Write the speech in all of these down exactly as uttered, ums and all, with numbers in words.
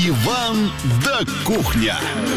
Иван да кухня.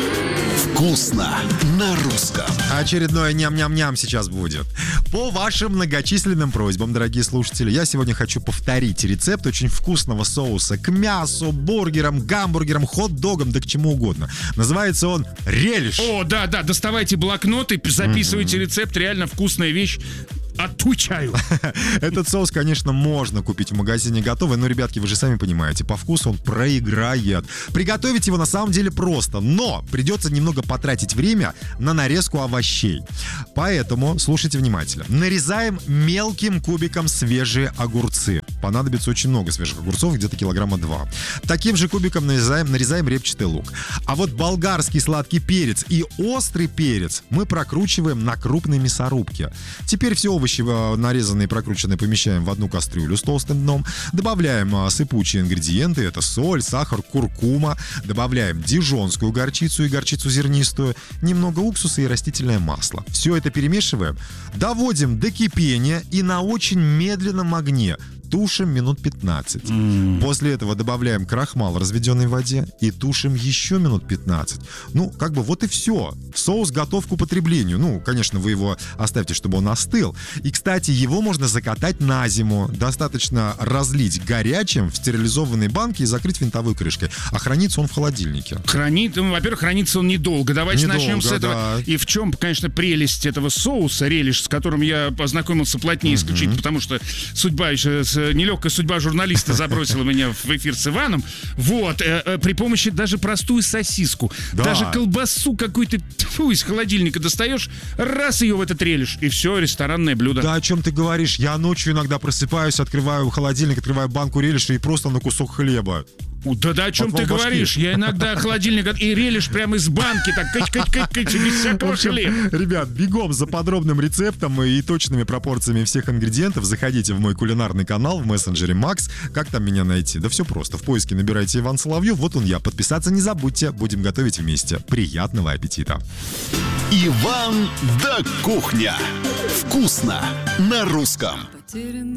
Вкусно на русском. Очередное ням-ням-ням сейчас будет. По вашим многочисленным просьбам, дорогие слушатели, я сегодня хочу повторить рецепт очень вкусного соуса к мясу, бургерам, гамбургерам, хот-догам, да к чему угодно. Называется он релиш. О, да-да, доставайте блокноты, записывайте mm-hmm. рецепт, реально вкусная вещь. Отвечаю. Этот соус, конечно, можно купить в магазине готовый, но, ребятки, вы же сами понимаете, по вкусу он проиграет. Приготовить его на самом деле просто, но придется немного потратить время на нарезку овощей. Поэтому слушайте внимательно. Нарезаем мелким кубиком свежие огурцы. Понадобится очень много свежих огурцов, где-то килограмма два. Таким же кубиком нарезаем, нарезаем репчатый лук. А вот болгарский сладкий перец и острый перец мы прокручиваем на крупной мясорубке. Теперь все овощи нарезанные и прокрученные помещаем в одну кастрюлю с толстым дном. Добавляем сыпучие ингредиенты. Это соль, сахар, куркума. Добавляем дижонскую горчицу и горчицу зернистую. Немного уксуса и растительное масло. Все это перемешиваем. Доводим до кипения и на очень медленном огне тушим минут пятнадцать. Mm. После этого добавляем крахмал, разведенный в воде, и тушим еще минут пятнадцать. Ну, как бы вот и все. Соус готов к употреблению. Ну, конечно, вы его оставьте, чтобы он остыл. И, кстати, его можно закатать на зиму. Достаточно разлить горячим в стерилизованной банке и закрыть винтовой крышкой. А хранится он в холодильнике. Хранит, ну, во-первых, хранится он недолго. Давайте недолго, начнем с этого. Да. И в чем, конечно, прелесть этого соуса, релиш, с которым я познакомился плотнее, mm-hmm. исключительно потому, что судьба еще... Нелегкая судьба журналиста забросила меня в эфир с Иваном. Вот, э, э, при помощи даже простую сосиску, да. даже колбасу какую-то тьфу, из холодильника достаешь, раз ее в этот релиш, и все, ресторанное блюдо. Да о чем ты говоришь? Я ночью иногда просыпаюсь, открываю холодильник, открываю банку релиша и просто на кусок хлеба. Да да, о чем ты говоришь? Я иногда холодильник и релиш прямо из банки, так кать-кать-кать-кать, без всякого хлеба. Ребят, бегом за подробным рецептом и точными пропорциями всех ингредиентов заходите в мой кулинарный канал в мессенджере Макс. Как там меня найти? Да все просто. В поиске набирайте Иван Соловьев, вот он я. Подписаться не забудьте, будем готовить вместе. Приятного аппетита. Иван да кухня. Вкусно на русском.